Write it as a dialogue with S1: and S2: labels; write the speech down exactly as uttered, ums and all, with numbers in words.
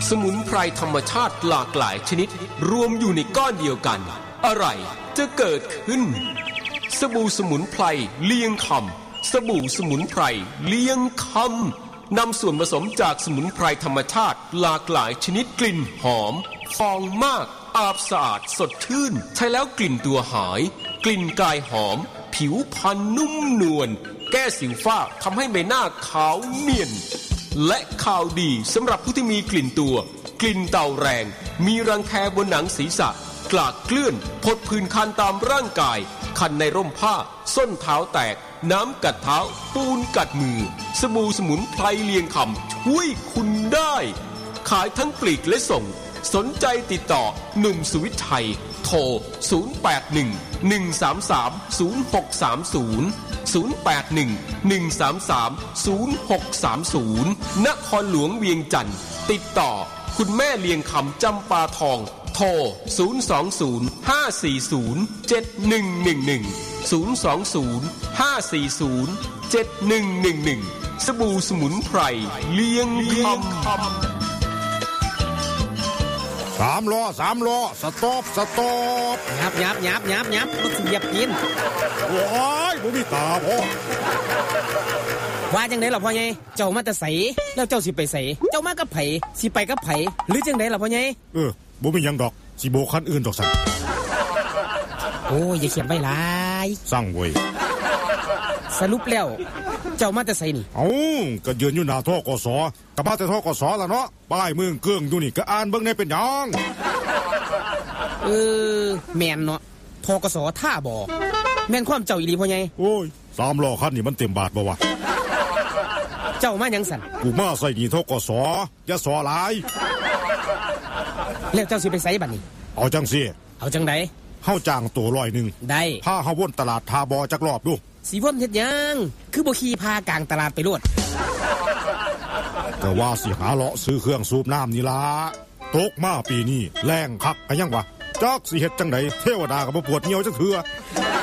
S1: สมุนไพรธรรมชาติหลากหลายชนิดรวมอยู่ในก้อนเดียวกันอะไรจะเกิดขึ้นสบู่สมุนไพรเลียงคำสบู่สมุนไพรเลียงคำนำส่วนผสมจากสมุนไพรธรรมชาติหลากหลายชนิดกลิ่นหอมฟองมากอาบสะอาดสดชื่นใช้แล้วกลิ่นตัวหายกลิ่นกายหอมผิวพรรณนุ่มนวลแก้สิวฝ้าทำให้ใบหน้าขาวเนียนและข่าวดีสำหรับผู้ที่มีกลิ่นตัวกลิ่นเต่าแรงมีรังแคบนหนังศีรษะกลากเกลื่อนผดผื่นคันตามร่างกายคันในร่มผ้าส้นเท้าแตกน้ำกัดเท้าปูนกัดมือสบู่สมุนไพรเลียงคำช่วยคุณได้ขายทั้งปลีกและส่งสนใจติดต่อหนุ่มสุวิทย์ไทยโทรศูนย์ แปด หนึ่ง หนึ่ง สาม สาม ศูนย์ หก สาม ศูนย์ ศูนย์ แปด หนึ่ง หนึ่ง สาม สาม ศูนย์ หก สาม ศูนย์นครหลวงเวียงจันทร์ติดต่อคุณแม่เลียงคำจำปาทองโทรศูนย์ สอง ศูนย์ ห้า สี่ ศูนย์ เจ็ด หนึ่ง หนึ่ง หนึ่ง ศูนย์ สอง ศูนย์ ห้า สี่ ศูนย์ เจ็ด หนึ่ง หนึ่ง หนึ่งสบู่สมุนไพรเลียงคำ
S2: สามล้อสามล้อสต็อปสต็อป
S3: ยับยับยับยับยับมันสิยับกิน
S2: โอ้ยบ่มีตาพ่อ
S3: ว่าจังได๋ล่ะพ่อใหญ่เจ้ามาแต่ไสแล้วเจ้าสิไปไสเจ้ามากับไผสิไปกับไผหรือจังได๋ล่ะพ่อใหญ่
S2: เออบ่มีหยังดอกสิโบกคันอื่นดอกซั่น
S3: โอ้ยอย่าเขียนไว้หลาย
S2: สั่งเว้ย
S3: สรุปแล้วเจ้ามาแต่ไสนี่
S2: เอ้าก็ยืนอยู่หน้าธกสก็มาแต่ธกสล่ะเนาะป้ายเมืองเกื้องอยู่นี่ก็อ่านเบิ่งได้เป็นหยัง
S3: เออแม่นเนาะธกสท่าบ่แม่นความเจ้าอีหลีพ่อใหญ่
S2: โอ้ยสามล้อคันนี่มันเต็มบาทบ่วะ
S3: เจ้ามาหยังสั่น
S2: กูมาใส่หนี้ธกสอย่าสอหลาย
S3: แล้วเจ้าสิไปไสบัดนี้
S2: เอาจังซี่
S3: เอาจังได๋
S2: เฮาจ้างตัวร้อยนึง
S3: ได้
S2: พาเฮาวนตลาดทาบอจักรอบดู
S3: สิวนเฮ็ดหยังคือบ่ขี่พากลางตลาดไปโลด
S2: ก็ว่าสิหาเลาะซื้อเครื่องสูบน้ำนี่ล่ะตกมาปีนี้แรงคักก็ยังวะจักสิเฮ็ดจังได๋เทวดาก็บ่ปวดเหี่ยวจักเทื่อ